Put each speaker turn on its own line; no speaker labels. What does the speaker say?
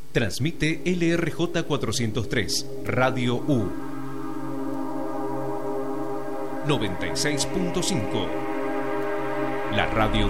Transmite LRJ 403, Radio U. 96.5. La radio